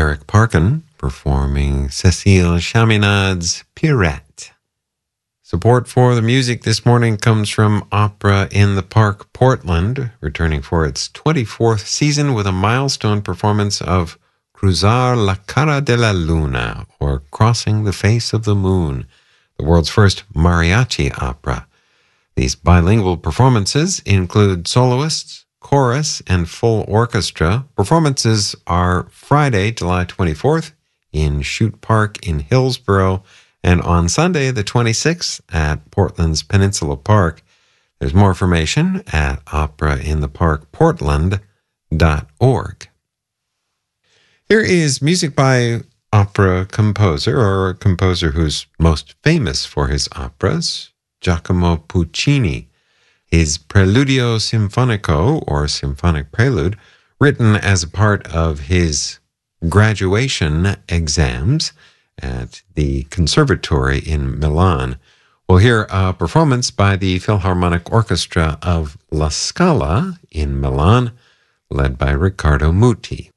Eric Parkin performing Cécile Chaminade's Pirate. Support for the music this morning comes from Opera in the Park Portland, returning for its 24th season with a milestone performance of Cruzar la Cara de la Luna, or Crossing the Face of the Moon, the world's first mariachi opera. These bilingual performances include soloists, chorus, and full orchestra. Performances are Friday, July 24th in Chute Park in Hillsborough, and on Sunday, the 26th, at Portland's Peninsula Park. There's more information at operaintheparkportland.org. Here is music by opera composer, or a composer who's most famous for his operas, Giacomo Puccini. His Preludio Sinfonico, or Symphonic Prelude, written as a part of his graduation exams at the Conservatory in Milan. We'll hear a performance by the Philharmonic Orchestra of La Scala in Milan, led by Riccardo Muti.